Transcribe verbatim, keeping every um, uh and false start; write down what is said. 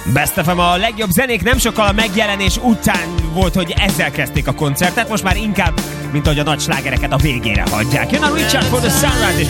Best ef em, a legjobb zenék nem sokkal a megjelenés után volt, hogy ezzel kezdték a koncertet, most már inkább, mint ahogy a nagy slágereket a végére hagyják. Jön a Richard for the Sunrise és